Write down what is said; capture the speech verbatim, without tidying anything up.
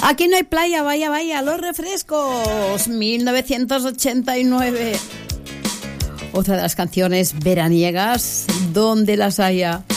Aquí no hay playa, vaya, vaya, los refrescos. mil novecientos ochenta y nueve. Otra de las canciones veraniegas, donde las haya.